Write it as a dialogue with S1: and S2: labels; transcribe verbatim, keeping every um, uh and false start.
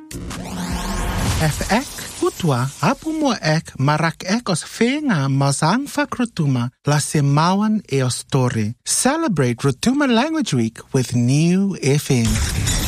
S1: F ek utua apu mo ek marak ek os whenga masang whak Rotuma la semawan e os tore. Celebrate Rotuma Language Week with New F M.